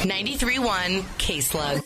93.1 K-Slug.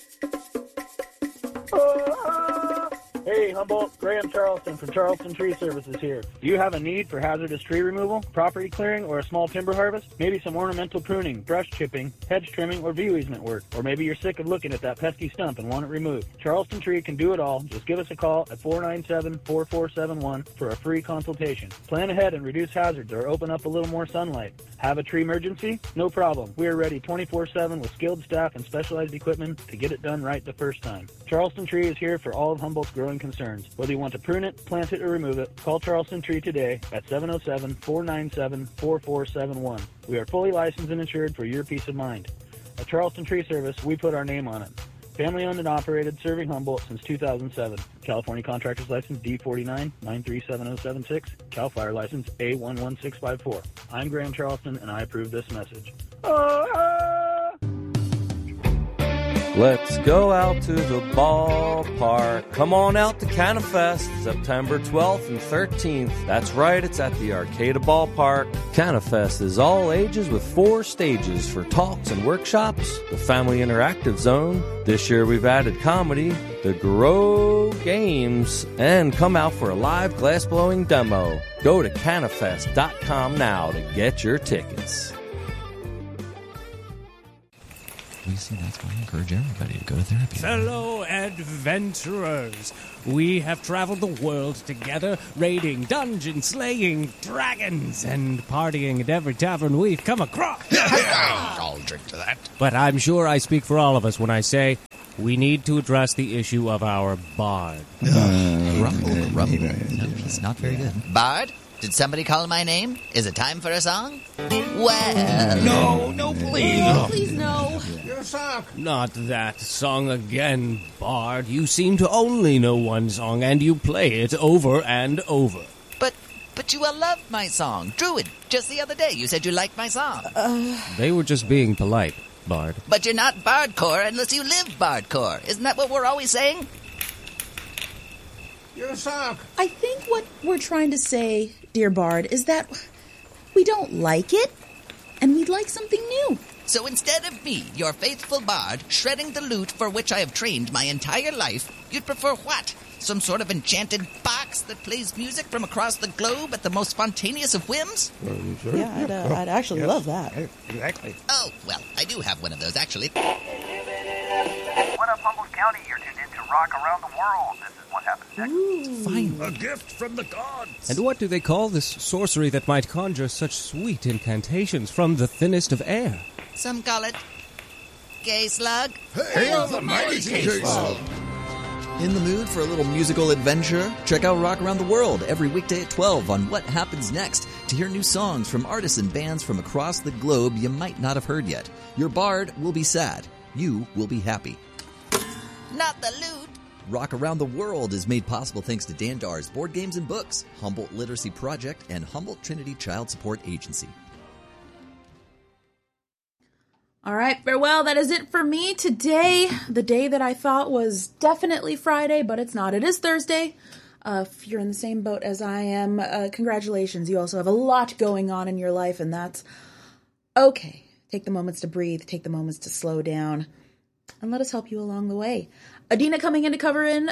Hey, Humboldt, Graham Charleston from Charleston Tree Services here. Do you have a need for hazardous tree removal, property clearing, or a small timber harvest? Maybe some ornamental pruning, brush chipping, hedge trimming, or view easement work. Or maybe you're sick of looking at that pesky stump and want it removed. Charleston Tree can do it all. Just give us a call at 497-4471 for a free consultation. Plan ahead and reduce hazards or open up a little more sunlight. Have a tree emergency? No problem. We are ready 24/7 with skilled staff and specialized equipment to get it done right the first time. Charleston Tree is here for all of Humboldt's growing concerns. Whether you want to prune it, plant it, or remove it, call Charleston Tree today at 707-497-4471. We are fully licensed and insured for your peace of mind. At Charleston Tree Service, we put our name on it. Family owned and operated, serving Humboldt since 2007. California Contractor's License D49 9370076. Cal Fire License A11654. I'm Graham Charleston, and I approve this message. Let's go out to the ballpark. Come on out to Canifest, September 12th and 13th. That's right, it's at the Arcata Ballpark. Canifest is all ages with 4 stages for talks and workshops, the Family Interactive Zone. This year we've added comedy, the Grow Games, and come out for a live glass-blowing demo. Go to canifest.com now to get your tickets. We see that's why I encourage everybody to go to therapy. Fellow adventurers, we have traveled the world together, raiding dungeons, slaying dragons, and partying at every tavern we've come across. I'll drink to that. But I'm sure I speak for all of us when I say we need to address the issue of our bard. Rumble. No, he's not very good. Bard? Did somebody call my name? Is it time for a song? Well... No, please. No, please, no. You suck. Not that song again, Bard. You seem to only know one song, and you play it over and over. But you all loved my song. Druid, just the other day you said you liked my song. They were just being polite, Bard. But you're not Bardcore unless you live Bardcore. Isn't that what we're always saying? You suck. I think what we're trying to say, dear Bard, is that we don't like it, and we'd like something new. So instead of me, your faithful bard, shredding the lute for which I have trained my entire life, you'd prefer what? Some sort of enchanted box that plays music from across the globe at the most spontaneous of whims? Sure. Yeah, I'd actually love that. Exactly. Oh, well, I do have one of those, actually. What up, Humboldt County? You're tuned in to Rock Around the World. This is what happens next. Fine. A gift from the gods. And what do they call this sorcery that might conjure such sweet incantations from the thinnest of air? Some call it gay slug. Hail the mighty K-Slug. In the mood for a little musical adventure? Check out Rock Around the World every weekday at 12 on What Happens Next to hear new songs from artists and bands from across the globe you might not have heard yet. Your bard will be sad. You will be happy. Not the loot. Rock Around the World is made possible thanks to Dandar's Board Games and Books, Humboldt Literacy Project, and Humboldt Trinity Child Support Agency. All right, farewell. That is it for me today. The day that I thought was definitely Friday, but it's not. It is Thursday. If you're in the same boat as I am, congratulations. You also have a lot going on in your life, and that's okay. Take the moments to breathe. Take the moments to slow down. And let us help you along the way. Adina coming in to cover in.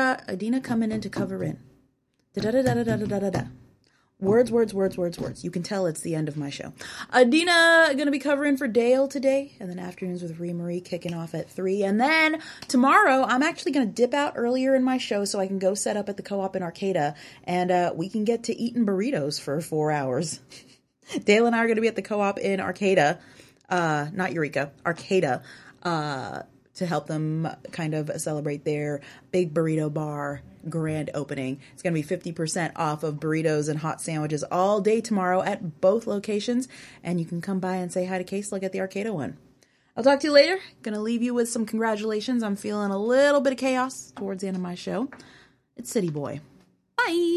Da-da-da-da-da-da-da-da. Words. You can tell it's the end of my show. Adina going to be covering for Dale today. And then afternoons with Marie kicking off at 3. And then tomorrow, I'm actually going to dip out earlier in my show so I can go set up at the co-op in Arcata. And we can get to eating burritos for 4 hours. Dale and I are going to be at the co-op in Arcata. Not Eureka. Arcata. To help them kind of celebrate their big burrito bar grand opening. It's going to be 50% off of burritos and hot sandwiches all day tomorrow at both locations. And you can come by and say hi to K-Slug at the Arcata one. I'll talk to you later. Going to leave you with some congratulations. I'm feeling a little bit of chaos towards the end of my show. It's City Boy. Bye.